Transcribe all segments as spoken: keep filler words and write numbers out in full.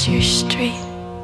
past your street.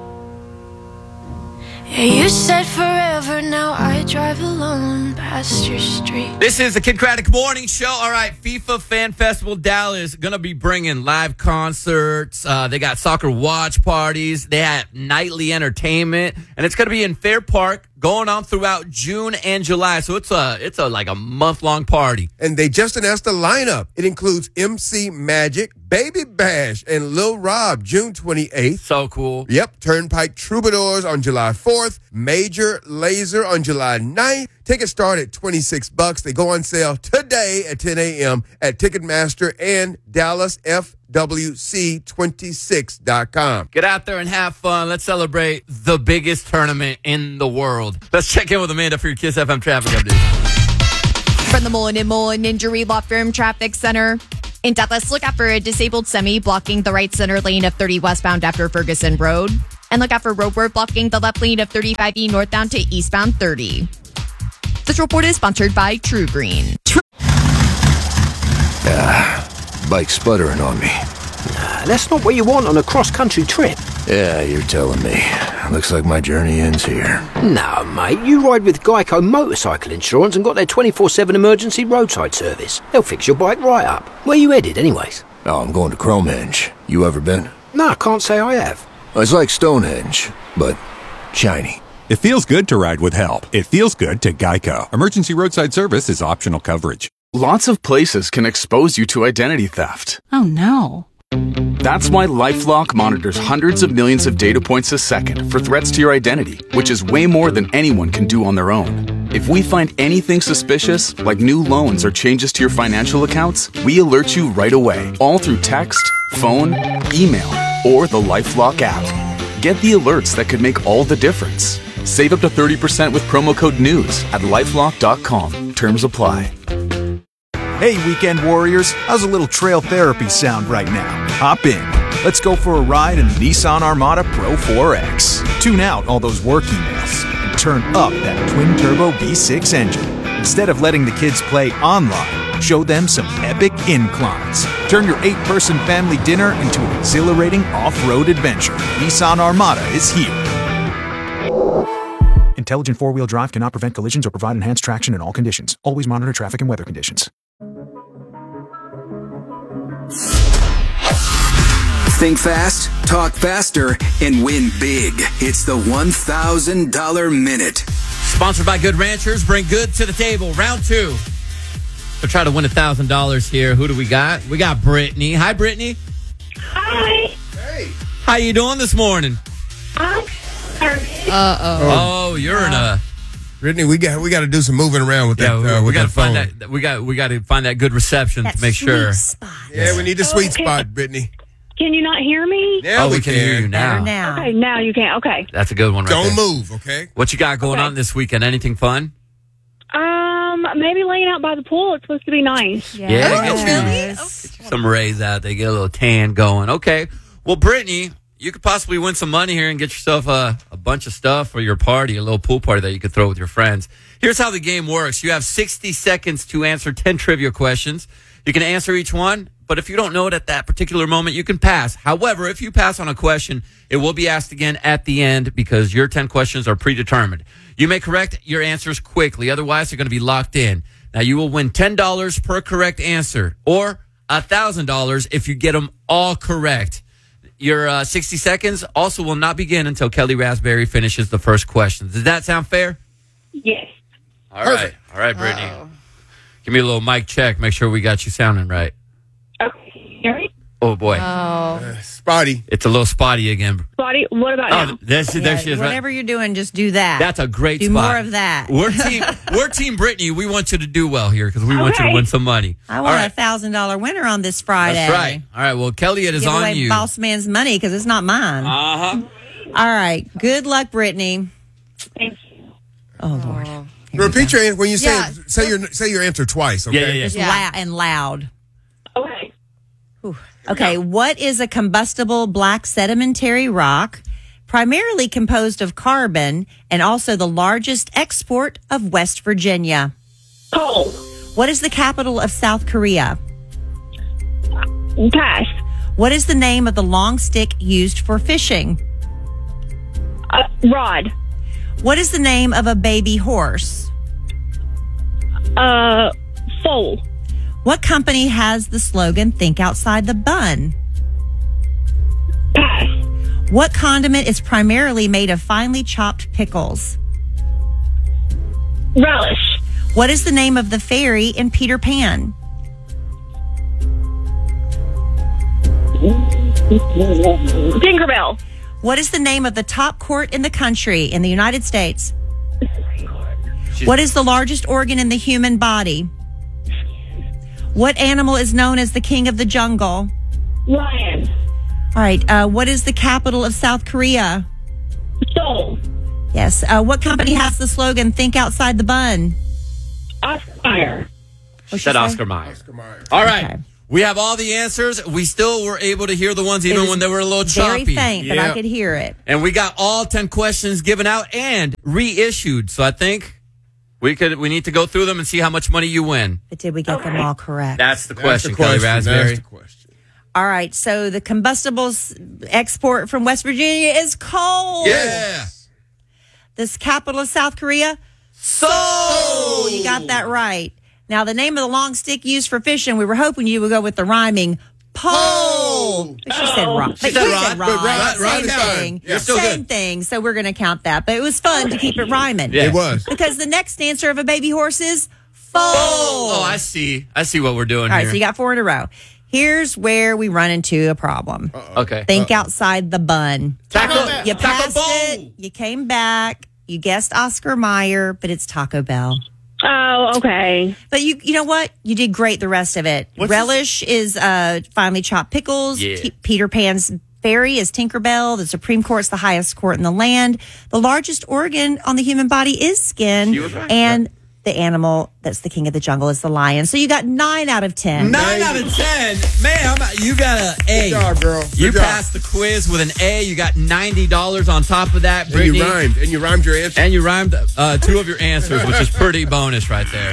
Yeah, you said forever, now I drive alone past your street. This is the Kid Craddock Morning Show. All right, FIFA Fan Festival Dallas going to be bringing live concerts. Uh, they got soccer watch parties. They have nightly entertainment. And it's going to be in Fair Park going on throughout June and July. So it's a it's a like a month-long party. And they just announced the lineup. It includes M C Magic, Baby Bash, and Lil Rob, June twenty-eighth. So cool. Yep. Turnpike Troubadours on July fourth. Major Lazer on July ninth. Tickets start at twenty-six bucks. They go on sale today at ten a.m. at Ticketmaster and Dallas F W C twenty-six dot com. Get out there and have fun. Let's celebrate the biggest tournament in the world. Let's check in with Amanda for your Kiss F M traffic update. From the Mullen Mullen Injury Law Firm Traffic Center in Dallas, look out for a disabled semi blocking the right center lane of thirty westbound after Ferguson Road. And look out for roadwork blocking the left lane of thirty-five E northbound to eastbound thirty. This report is sponsored by True Green. Ah, bike sputtering on me. Nah, that's not what you want on a cross-country trip. Yeah, you're telling me. Looks like my journey ends here. No, mate, you ride with Geico Motorcycle Insurance and got their twenty-four seven emergency roadside service. They'll fix your bike right up. Where you headed, anyways? Oh, I'm going to Cromenge. You ever been? No, I can't say I have. It's like Stonehenge, but shiny. It feels good to ride with help. It feels good to Geico. Emergency roadside service is optional coverage. Lots of places can expose you to identity theft. Oh, no. That's why LifeLock monitors hundreds of millions of data points a second for threats to your identity, which is way more than anyone can do on their own. If we find anything suspicious, like new loans or changes to your financial accounts, we alert you right away, all through text, phone, email, or the LifeLock app. Get the alerts that could make all the difference. Save up to thirty percent with promo code NEWS at lifelock dot com. Terms apply. Hey, weekend warriors, how's a little trail therapy sound right now? Hop in. Let's go for a ride in the Nissan Armada Pro four X. Tune out all those work emails and turn up that twin-turbo V six engine. Instead of letting the kids play online, show them some epic inclines. Turn your eight-person family dinner into an exhilarating off-road adventure. Nissan Armada is here. Intelligent four-wheel drive cannot prevent collisions or provide enhanced traction in all conditions. Always monitor traffic and weather conditions. Think fast, talk faster, and win big. It's the one thousand dollars Minute. Sponsored by Good Ranchers. Bring good to the table. Round two. We'll try to win one thousand dollars here. Who do we got? We got Brittany. Hi, Brittany. Hi. Hey. How you doing this morning? I'm Uh-oh. Oh, you're in a... Brittany, we got we got to do some moving around with Yeah, that. we, Uh, we with got to that find phone. that. We got we got to find that good reception That to make sweet sure. spot. Yeah, we need the sweet Okay. spot, Brittany. Can you not hear me? Now Oh, we can hear you now. Better now. Okay, now you can. Okay. That's a good one, right Don't there. move, okay? What you got going Okay. on this weekend? Anything fun? Um, maybe laying out by the pool. It's supposed to be nice. Yes. Yeah, Oh, get you- really? Get you some rays out there, get a little tan going. Okay. Well, Brittany, you could possibly win some money here and get yourself a, a bunch of stuff for your party, a little pool party that you could throw with your friends. Here's how the game works. You have sixty seconds to answer ten trivia questions. You can answer each one, but if you don't know it at that particular moment, you can pass. However, if you pass on a question, it will be asked again at the end because your ten questions are predetermined. You may correct your answers quickly. Otherwise, they're going to be locked in. Now, you will win ten dollars per correct answer or one thousand dollars if you get them all correct. Your uh, sixty seconds also will not begin until Kelly Raspberry finishes the first question. Does that sound fair? Yes. All right. All right, Brittany. Uh-oh. Give me a little mic check. Make sure we got you sounding right. Okay. Hear me? Oh, boy. Oh. Uh, spotty. It's a little spotty again. Spotty, what about Oh, now? there she, there she is. Right. Whatever you're doing, just do that. That's a great do spot. more of that. We're team, we're team Brittany. We want you to do well here because we want you to Okay. win some money. I All want right. a thousand dollar winner on this Friday. That's right. All right. Well, Kelly, it is Give on away you. boss man's money because it's not mine. Uh-huh. All right. Good luck, Brittany. Thank you. Oh, Lord. Repeat your answer when you say Yeah. say your say your answer twice, okay? Yeah, yeah, yeah. Just loud and loud. Okay. Whew. Okay. What is a combustible black sedimentary rock, primarily composed of carbon, and also the largest export of West Virginia? Coal. What is the capital of South Korea? Pass. What is the name of the long stick used for fishing? Uh, rod. What is the name of a baby horse? Uh, foal. What company has the slogan, think outside the bun? Pass. What condiment is primarily made of finely chopped pickles? Relish. What is the name of the fairy in Peter Pan? Tinkerbell. What is the name of the top court in the country in the United States? What is the largest organ in the human body? What animal is known as the king of the jungle? Lion. All right. Uh, what is the capital of South Korea? Seoul. Yes. Uh, what company has the slogan, think outside the bun? Oscar Mayer. She said Oscar Mayer. Oscar Mayer. All right. Okay. We have all the answers. We still were able to hear the ones even when they were a little choppy. Very faint, but Yeah. I could hear it. And we got all ten questions given out and reissued. So I think we could we need to go through them and see how much money you win. But did we get them all correct? That's the That's question, the Kelly question. Raspberry. That's the question. All right. So the combustibles export from West Virginia is coal. Yeah. This capital of South Korea? So You got that right. Now, the name of the long stick used for fishing, we were hoping you would go with the rhyming pole. But she said rod. She But said you rod, said but rod. rod- rod Same is fine. thing. You're still Same good. thing. So we're going to count that. But it was fun to keep it rhyming. Yeah. It was. Because the next answer of a baby horse is foal. Oh, I see. I see what we're doing All right, here. so you got four in a row. Here's where we run into a problem. okay. Think outside the bun. Taco, You Taco passed Bell. it. You came back. You guessed Oscar Mayer, but it's Taco Bell. Oh, okay. But you, you know what? You did great. The rest of it. What's Relish is uh, finely chopped pickles. Yeah. T- Peter Pan's fairy is Tinkerbell. The Supreme Court's the highest court in the land. The largest organ on the human body is skin, She was right. and the animal that's the king of the jungle is the lion. So you got nine out of ten. Nine out of ten. Ma'am, you got an A. Good job, girl. Good You job. passed the quiz with an A. You got ninety dollars on top of that, And Brittany. you rhymed. And you rhymed your answer. And you rhymed uh, two of your answers, which is pretty bonus right there.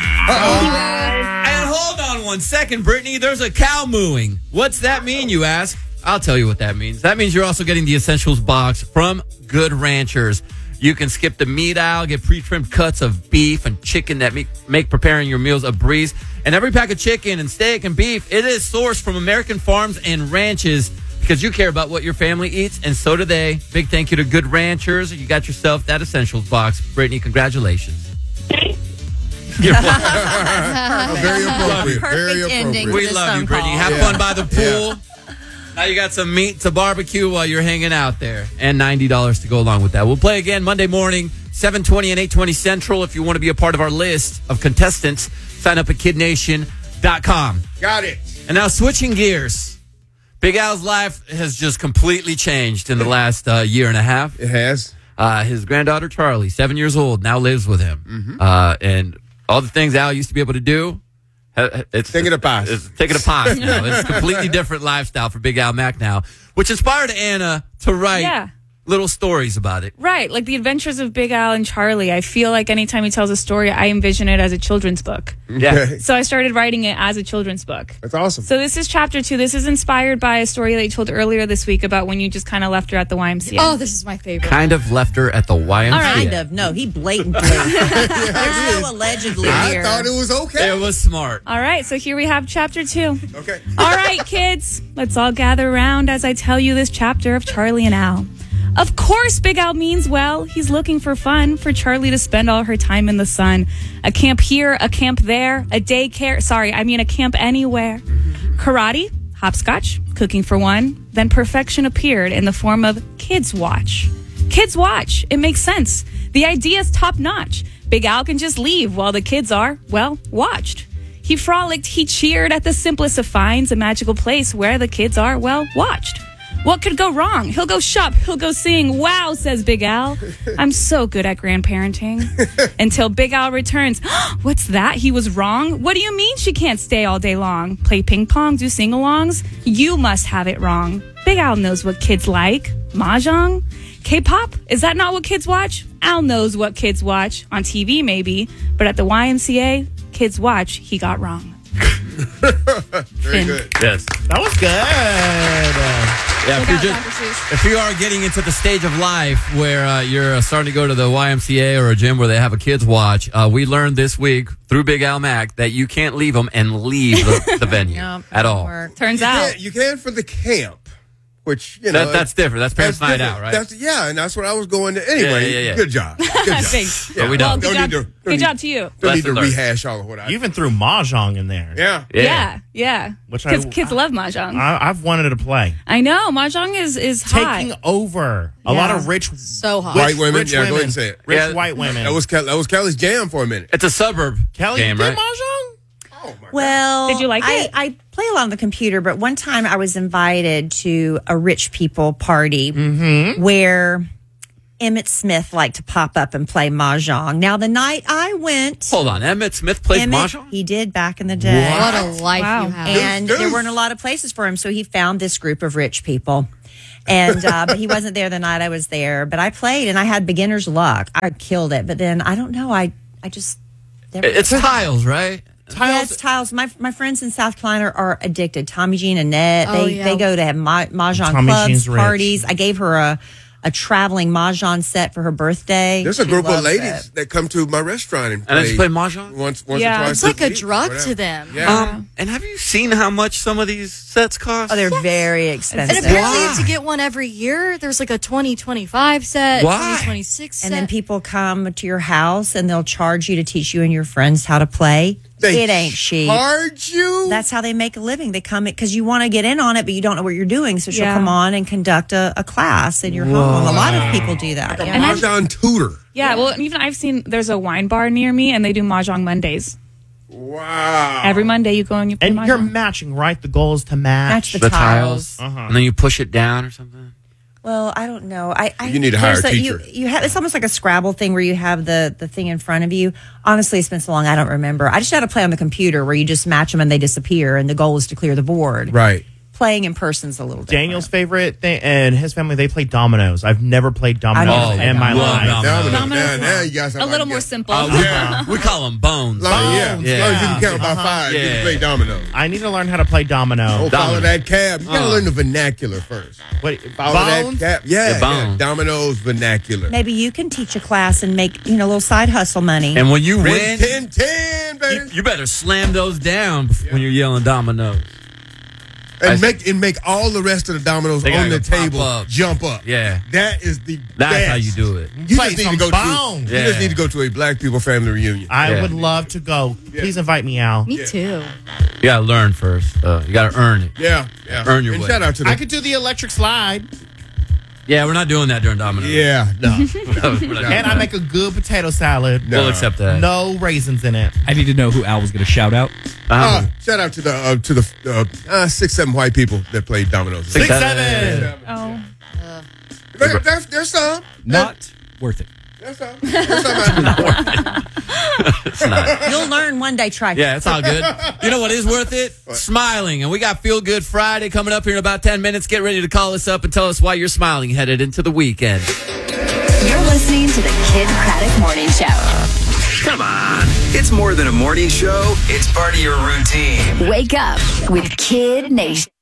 And hold on one second, Brittany. There's a cow mooing. What's that mean, you ask? I'll tell you what that means. That means you're also getting the Essentials box from Good Ranchers. You can skip the meat aisle, get pre-trimmed cuts of beef and chicken that make, make preparing your meals a breeze. And every pack of chicken and steak and beef, it is sourced from American farms and ranches because you care about what your family eats, and so do they. Big thank you to Good Ranchers. You got yourself that Essentials box. Brittany, congratulations. You're welcome. Oh, very appropriate. Very Perfect ending. appropriate. We this love you, phone Brittany. call. Have Yeah. fun by the pool. Now you got some meat to barbecue while you're hanging out there, and ninety dollars to go along with that. We'll play again Monday morning, seven twenty and eight twenty Central. If you want to be a part of our list of contestants, sign up at kid nation dot com. Got it. And now switching gears. Big Al's life has just completely changed in the last uh, year and a half. It has. Uh, his granddaughter, Charlie, seven years old, now lives with him. Mm-hmm. Uh, and all the things Al used to be able to do, uh, it's Taking a pass. It's taking a pass now. It's a completely different lifestyle for Big Al Mack now, which inspired Anna to write Yeah. little stories about it. Right, like the adventures of Big Al and Charlie. I feel like anytime he tells a story, I envision it as a children's book. Yeah. So I started writing it as a children's book. That's awesome. So this is chapter two. This is inspired by a story that you told earlier this week about when you just kind of left her at the Y M C A. Oh, this is my favorite. Kind of left her at the Y M C A. All right. Kind of. No, he blatantly. There's no allegedly I here. thought it was okay. It was smart. All right, so here we have chapter two. Okay. All right, kids, let's all gather around as I tell you this chapter of Charlie and Al. Of course, Big Al means well. He's looking for fun for Charlie to spend all her time in the sun. A camp here, a camp there, a daycare. Sorry, I mean a camp anywhere. Karate, hopscotch, cooking for one. Then perfection appeared in the form of Kids Watch. Kids Watch. It makes sense. The idea's top notch. Big Al can just leave while the kids are, well, watched. He frolicked, he cheered at the simplest of finds, a magical place where the kids are, well, watched. What could go wrong? He'll go shop, he'll go sing. Wow, says Big Al. I'm so good at grandparenting. Until Big Al returns. What's that? He was wrong? What do you mean she can't stay all day long? Play ping pong, do sing-alongs? You must have it wrong. Big Al knows what kids like. Mahjong? K-pop? Is that not what kids watch? Al knows what kids watch. On T V, maybe. But at the Y M C A, Kids Watch, he got wrong. Very good. Yes. That was good. Yeah, if, you're just, if you are getting into the stage of life where uh, you're uh, starting to go to the Y M C A or a gym where they have a kids watch, uh, we learned this week through Big Al Mac that you can't leave them and leave the, the venue Nope, at all. work. Turns You out. can, you can for the camp, which, you know. That, that's different. That's parents' night different. out, right? That's, yeah, and that's what I was going to. Anyway, Yeah, yeah, yeah. good job. Good job. Thanks. But we Well, don't. good, Don't job, need to- don't good need- job to you. Don't need Lesson to learned. rehash all of what I You even threw mahjong in there. Yeah. Yeah. Yeah, yeah. Which kids, I- kids love mahjong. I, I've wanted to play. I know mahjong is is Taking hot. over a lot Yeah. of rich, So hot. White women. rich Yeah, go women, ahead and say it. rich Yeah. white women. That was Kel- that was Kelly's jam for a minute. It's a suburb Kelly game, did right? mahjong. Oh my Well, Did you like I, it? I play a lot on the computer, but one time I was invited to a rich people party where Emmett Smith liked to pop up and play mahjong. Now, the night I went, Hold on. Emmett Smith plays Emmett, mahjong? he did back in the day. What a life Wow. you have. And Dude. there weren't a lot of places for him, so he found this group of rich people. And uh, but he wasn't there the night I was there. But I played, and I had beginner's luck. I killed it, but then I don't know. I I just there- It's tiles, right? Yeah, it's tiles. My my friends in South Carolina are addicted. Tommy Jean and Annette, Oh, they yeah. they go to have ma- mahjong Tommy clubs, Jean's rich. parties. I gave her a a traveling mahjong set for her birthday. There's a She group of loves ladies it. that come to my restaurant and And they play, just play mahjong? once, once Yeah. or twice. It's like a week, drug whatever. to them. Yeah. Um, and have you seen how much some of these sets cost? Oh, they're very And expensive. apparently you have to get one every year. There's like a twenty twenty-five set, Why? twenty twenty-six set. And then people come to your house and they'll charge you to teach you and your friends how to play. They it ain't cheap. Charge you? That's how they make a living. They come because you want to get in on it, but you don't know what you're doing. So she'll Yeah. come on and conduct a, a class in your home. A lot of people do that. Like a yeah. mahjong tutor. Yeah, well, even I've seen there's a wine bar near me, and they do mahjong Mondays. Wow. Every Monday you go and you play And mahjong. you're matching, right? The goal is to match. Match the, The tiles. tiles. And then you push it down or something? Well, I don't know. I, I You need to hire there's a a- teacher. You, you have it's almost like a Scrabble thing where you have the the thing in front of you. Honestly, it's been so long I don't remember. I just had to play on the computer where you just match them and they disappear, and the goal is to clear the board. Right. Playing in person's a little different. Daniel's favorite thing, and his family, they play dominoes. I've never played dominoes never played in my dominoes. life. Dominoes. Dominoes. Now, now you guys a little more simple. Uh, we, we call them bones. Like, yeah. Bones, As long as you can yeah. count by Uh-huh. five, you Yeah. can play dominoes. I need to learn how to play domino. Oh, follow Domino. that cab. You gotta Uh. learn the vernacular first. What, Follow bones? that cab. Yeah, The bones. yeah. Dominoes vernacular. Maybe you can teach a class and make you know a little side hustle money. And when you Win win, ten ten, you, baby. you better slam those down bef- when you're yelling dominoes. And I- make and make all the rest of the dominoes They on gotta the go pop table up. jump up. Yeah. That is the That's best. how you do it. You Play just need to some go bones. to you just Yeah. need to go to a black people family reunion. I Yeah. would love to go. Please invite me out. Me too. You gotta learn first. Uh, you gotta earn it. yeah, yeah. Earn your and way. shout out to I the could do the electric slide, Yeah, we're not doing that during dominoes. Yeah, no. We're not doing and I that. make a good potato salad. No. We'll accept that. No raisins in it. I need to know who Al was going to shout out. Uh, Um, shout out to the uh, to the uh, uh, six seven white people that played dominoes. Six, Six, seven. seven. Oh, There- there's, there's some. Not worth it. There's some. There's some out there. it's not. You'll learn one day. Try. Yeah, it's all good. You know what is worth it? Smiling. And we got Feel Good Friday coming up here in about ten minutes. Get ready to call us up and tell us why you're smiling headed into the weekend. You're listening to the Kid Craddock Morning Show. Come on. It's more than a morning show. It's part of your routine. Wake up with Kid Nation.